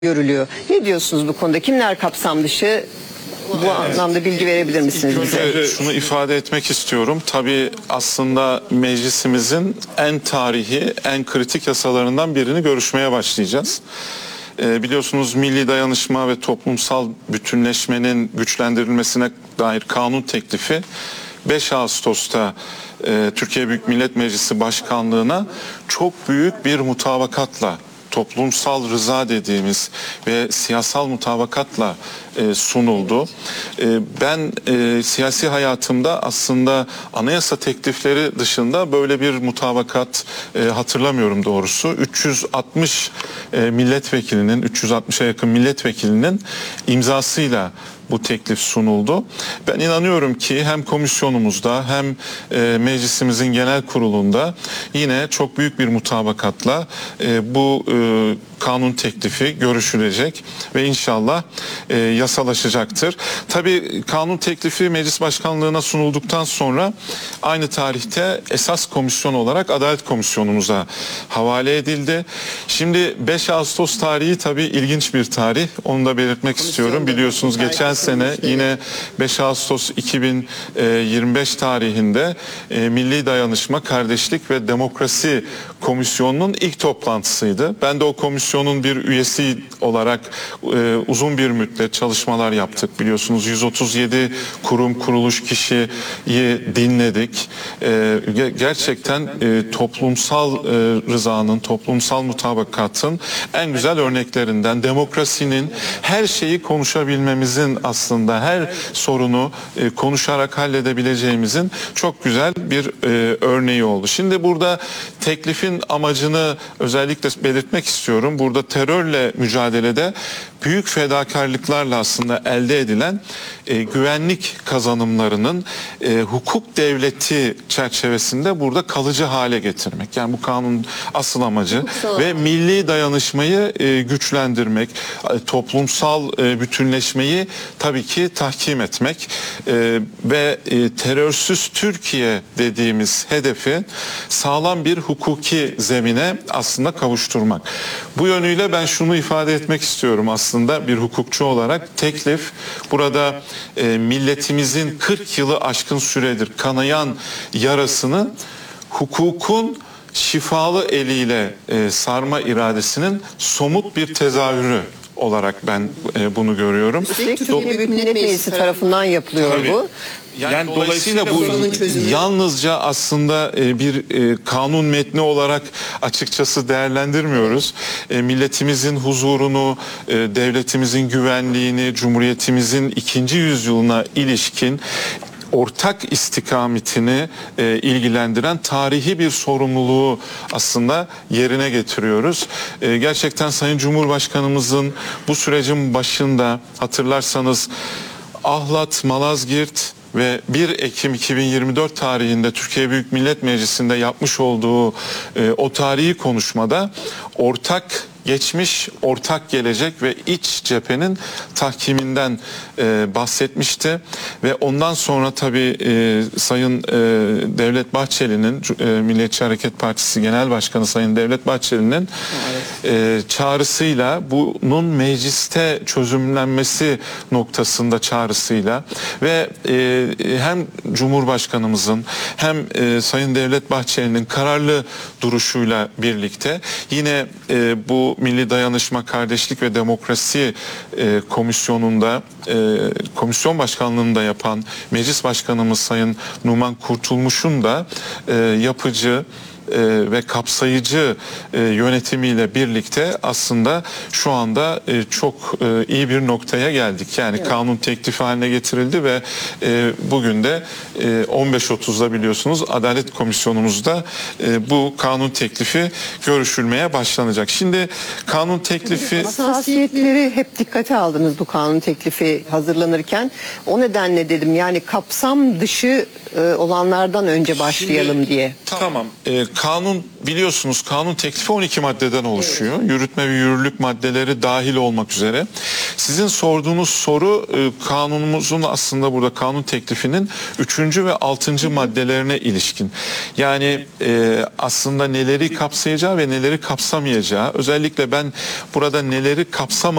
görülüyor. Ne diyorsunuz bu konuda? Kimler kapsam dışı? Bu anlamda bilgi verebilir misiniz bize? Önce şunu ifade etmek istiyorum. Tabii aslında meclisimizin en tarihi, en kritik yasalarından birini görüşmeye başlayacağız. Biliyorsunuz milli dayanışma ve toplumsal bütünleşmenin güçlendirilmesine dair kanun teklifi 5 Ağustos'ta Türkiye Büyük Millet Meclisi Başkanlığı'na çok büyük bir mutabakatla, toplumsal rıza dediğimiz ve siyasal mutabakatla sunuldu. Ben siyasi hayatımda aslında anayasa teklifleri dışında böyle bir mutabakat hatırlamıyorum doğrusu. 360 milletvekilinin, 360'a yakın milletvekilinin imzasıyla bu teklif sunuldu. Ben inanıyorum ki hem komisyonumuzda hem meclisimizin genel kurulunda yine çok büyük bir mutabakatla bu kanun teklifi görüşülecek ve inşallah yasalaşacaktır. Tabii kanun teklifi meclis başkanlığına sunulduktan sonra aynı tarihte esas komisyon olarak Adalet Komisyonumuza havale edildi. Şimdi 5 Ağustos tarihi tabii ilginç bir tarih. Onu da belirtmek istiyorum. Biliyorsunuz geçen sene yine 5 Ağustos 2025 tarihinde Milli Dayanışma, Kardeşlik ve Demokrasi Komisyonu'nun ilk toplantısıydı. Ben de o komisyonun bir üyesi olarak uzun bir müddet çalışmalar yaptık. Biliyorsunuz 137 kurum, kuruluş kişiyi dinledik. Gerçekten toplumsal rızanın, toplumsal mutabakatın en güzel örneklerinden, demokrasinin her şeyi konuşabilmemizin, aslında her sorunu konuşarak halledebileceğimizin çok güzel bir örneği oldu. Şimdi burada teklifin amacını özellikle belirtmek istiyorum. Burada terörle mücadelede büyük fedakarlıklarla aslında elde edilen güvenlik kazanımlarının hukuk devleti çerçevesinde burada kalıcı hale getirmek. Yani bu kanun asıl amacı ve milli dayanışmayı güçlendirmek, toplumsal bütünleşmeyi tabii ki tahkim etmek ve terörsüz Türkiye dediğimiz hedefi sağlam bir hukuki zemine aslında kavuşturmak. Bu yönüyle ben şunu ifade etmek istiyorum aslında bir hukukçu olarak. Teklif burada milletimizin 40 yılı aşkın süredir kanayan yarasını hukukun şifalı eliyle sarma iradesinin somut bir tezahürü olarak ben bunu görüyorum. Türkiye Büyük Millet Meclisi tarafından yapılıyor Tabii. bu. Yani dolayısıyla bu yalnızca aslında bir kanun metni olarak açıkçası değerlendirmiyoruz. Milletimizin huzurunu, devletimizin güvenliğini, Cumhuriyetimizin 2. yüzyılına ilişkin ortak istikametini ilgilendiren tarihi bir sorumluluğu aslında yerine getiriyoruz. Gerçekten Sayın Cumhurbaşkanımızın bu sürecin başında hatırlarsanız Ahlat, Malazgirt ve 1 Ekim 2024 tarihinde Türkiye Büyük Millet Meclisi'nde yapmış olduğu o tarihi konuşmada ortak geçmiş, ortak gelecek ve iç cephenin tahkiminden bahsetmişti. Ve ondan sonra tabii Sayın Devlet Bahçeli'nin, Milliyetçi Hareket Partisi Genel Başkanı Sayın Devlet Bahçeli'nin çağrısıyla bunun mecliste çözümlenmesi noktasında çağrısıyla ve hem Cumhurbaşkanımızın hem Sayın Devlet Bahçeli'nin kararlı duruşuyla birlikte yine bu Milli Dayanışma, Kardeşlik ve Demokrasi Komisyonu'nda komisyon başkanlığını da yapan Meclis Başkanımız Sayın Numan Kurtulmuş'un da yapıcı ve kapsayıcı yönetimiyle birlikte aslında şu anda çok iyi bir noktaya geldik. Yani evet, kanun teklifi haline getirildi ve bugün de 15.30'da biliyorsunuz Adalet Komisyonumuzda bu kanun teklifi görüşülmeye başlanacak. Şimdi kanun teklifi... Hassasiyetleri hep dikkate aldınız bu kanun teklifi hazırlanırken. O nedenle dedim yani kapsam dışı olanlardan önce başlayalım diye. Tamam. kanun, biliyorsunuz kanun teklifi 12 maddeden oluşuyor. Yürütme ve yürürlük maddeleri dahil olmak üzere. Sizin sorduğunuz soru kanunumuzun aslında burada kanun teklifinin 3. ve 6. maddelerine ilişkin. Yani aslında neleri kapsayacağı ve neleri kapsamayacağı, özellikle ben burada neleri kapsamayacağı